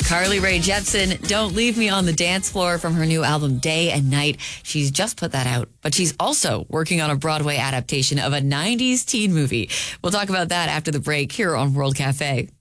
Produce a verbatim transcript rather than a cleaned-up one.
Carly Rae Jepsen, Don't Leave Me on the Dance Floor from her new album Day and Night. She's just put that out, but she's also working on a Broadway adaptation of a nineties teen movie. We'll talk about that after the break here on World Cafe.